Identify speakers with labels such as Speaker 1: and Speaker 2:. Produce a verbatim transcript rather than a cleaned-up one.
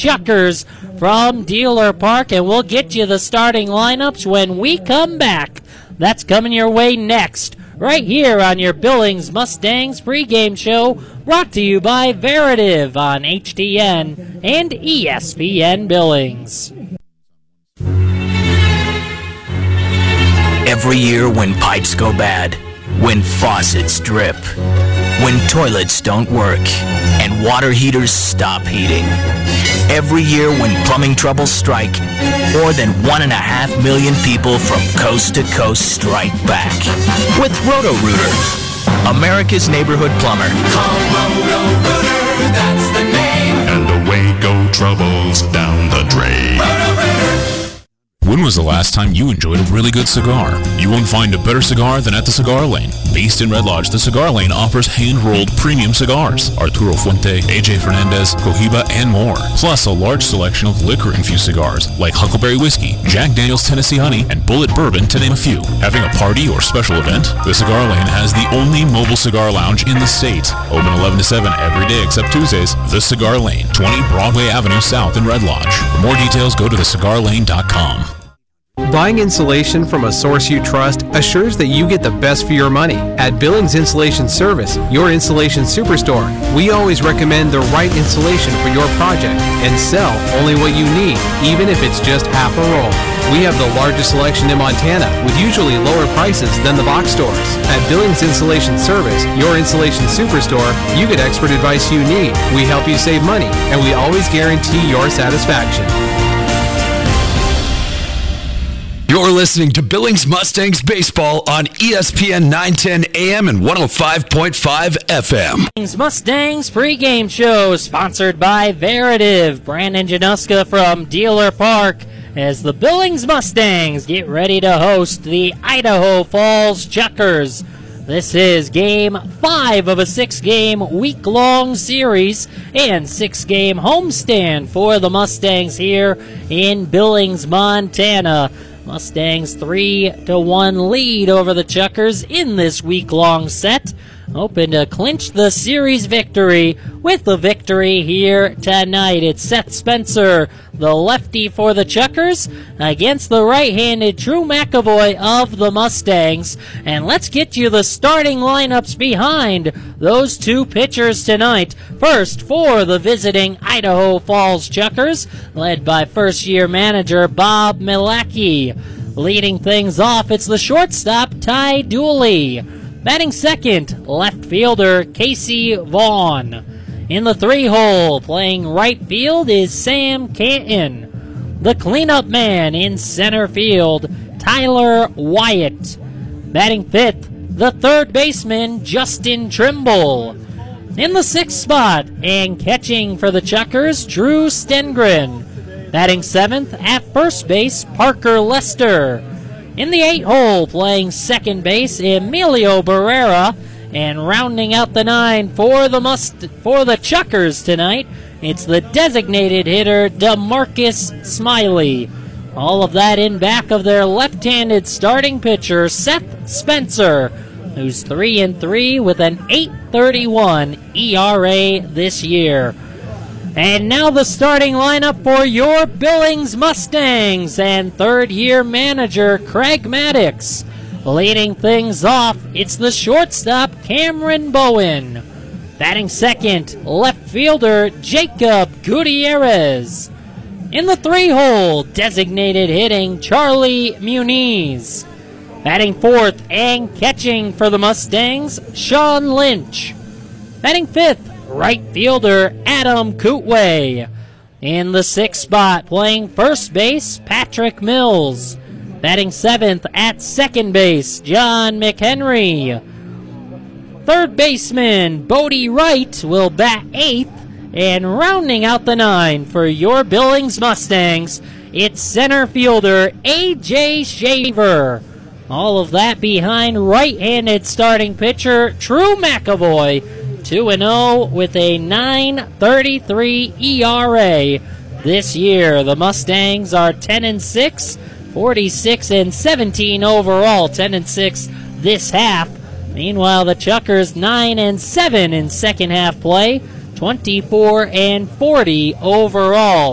Speaker 1: Chuckers from Dealer Park, and we'll get you the starting lineups when we come back. That's coming your way next, right here on your Billings Mustangs pregame show, brought to you by Veritiv on H T N and E S P N Billings.
Speaker 2: Every year when pipes go bad, when faucets drip, when toilets don't work, and water heaters stop heating. Every year when plumbing troubles strike, more than one and a half million people from coast to coast strike back. With Roto-Rooter, America's neighborhood plumber.
Speaker 3: Call Roto-Rooter, that's the name.
Speaker 4: And away go troubles down the drain.
Speaker 3: Roto-Rooter.
Speaker 5: When was the last time you enjoyed a really good cigar? You won't find a better cigar than at the Cigar Lane. Based in Red Lodge, the Cigar Lane offers hand-rolled premium cigars, Arturo Fuente, A J Fernandez, Cohiba, and more. Plus a large selection of liquor-infused cigars like Huckleberry Whiskey, Jack Daniel's Tennessee Honey, and Bullet Bourbon, to name a few. Having a party or special event? The Cigar Lane has the only mobile cigar lounge in the state. Open eleven to seven every day except Tuesdays. The Cigar Lane, twenty Broadway Avenue South in Red Lodge. For more details, go to the cigar lane dot com.
Speaker 6: Buying insulation from a source you trust assures that you get the best for your money. At Billings Insulation Service, your insulation superstore, we always recommend the right insulation for your project and sell only what you need, even if it's just half a roll. We have the largest selection in Montana, with usually lower prices than the box stores. At Billings Insulation Service, your insulation superstore, you get expert advice you need. We help you save money, and we always guarantee your satisfaction.
Speaker 7: You're listening to Billings Mustangs Baseball on E S P N nine ten A M and one oh five point five F M.
Speaker 1: Billings Mustangs pregame show sponsored by Veritiv. Brandon Januska from Dealer Park as the Billings Mustangs get ready to host the Idaho Falls Chuckers. This is game five of a six-game week-long series and six-game homestand for the Mustangs here in Billings, Montana. Mustangs three to one lead over the Chuckers in this week-long set, hoping to clinch the series victory with the victory here tonight. It's Seth Spencer, the lefty for the Chuckers, against the right-handed Drew McAvoy of the Mustangs. And let's get you the starting lineups behind those two pitchers tonight. First, for the visiting Idaho Falls Chuckers, led by first-year manager Bob Milacki. Leading things off, it's the shortstop, Ty Dooley. Batting second, left fielder Casey Vaughn. In the three-hole, playing right field is Sam Canton. The cleanup man in center field, Tyler Wyatt. Batting fifth, the third baseman, Justin Trimble. In the sixth spot, and catching for the Chuckers, Drew Stengren. Batting seventh, at first base, Parker Lester. In the eight-hole, playing second base, Emilio Barrera. And rounding out the nine for the must for the Chuckers tonight, it's the designated hitter, DeMarcus Smiley. All of that in back of their left-handed starting pitcher, Seth Spencer, who's three and three with an eight thirty-one E R A this year. And now the starting lineup for your Billings Mustangs and third-year manager Craig Maddox. Leading things off, it's the shortstop Cameron Bowen. Batting second, left fielder Jacob Gutierrez. In the three-hole, designated hitting Charlie Muniz. Batting fourth and catching for the Mustangs, Sean Lynch. Batting fifth, right fielder Adam Kootway. In the sixth spot, playing first base, Patrick Mills. Batting seventh at second base, John McHenry. Third baseman, Bodie Wright, will bat eighth. And rounding out the nine for your Billings Mustangs, it's center fielder A J Shaver. All of that behind right-handed starting pitcher Drew McAvoy, two and oh with a nine thirty-three E R A this year. The Mustangs are ten and six, forty-six and seventeen overall, ten and six this half. Meanwhile, the Chuckers nine and seven in second half play, twenty-four and forty overall.